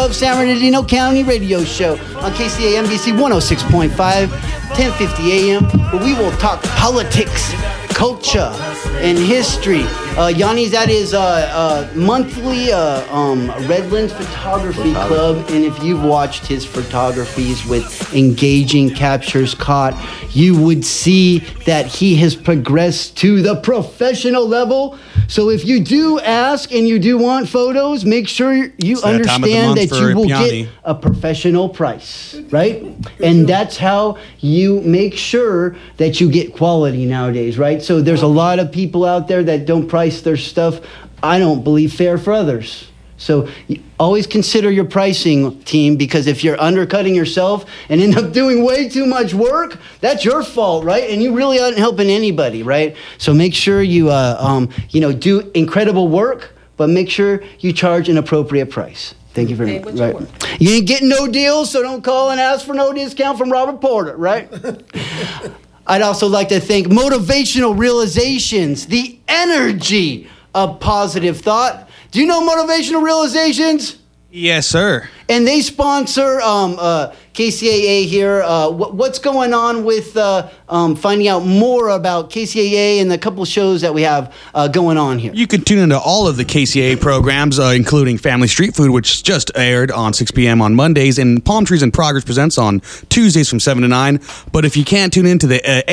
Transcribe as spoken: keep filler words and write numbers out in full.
of San Bernardino County radio show on K C A M B C one oh six point five, ten fifty A M, where we will talk politics, culture, and history. Uh, Yanni's at his uh, uh, monthly uh, um, Redlands Photography Club, and if you've watched his photographies with engaging captures caught, you would see that he has progressed to the professional level. So if you do ask and you do want photos, make sure you It's that understand that you will Piani. get a professional price, right? And that's how you make sure that you get quality nowadays, right? So there's a lot of people out there that don't price their stuff, I don't believe, fair for others. So you always consider your pricing, team, because if you're undercutting yourself and end up doing way too much work, that's your fault, right? And you really aren't helping anybody, right? So make sure you, uh, um, you know, do incredible work, but make sure you charge an appropriate price. Thank you very Hey, much. what's your Right. work? You ain't getting no deals, so don't call and ask for no discount from Robert Porter, right? I'd also like to thank Motivational Realizations, the energy of positive thought. Do you know Motivational Realizations? Yes, sir. And they sponsor um, uh, K C A A here. Uh, wh- what's going on with uh, um, finding out more about K C A A and the couple shows that we have uh, going on here? You can tune into all of the K C A A programs, uh, including Family Street Food, which just aired on six p.m. on Mondays, and Palm Trees in Progress presents on Tuesdays from seven to nine. But if you can't tune into the uh,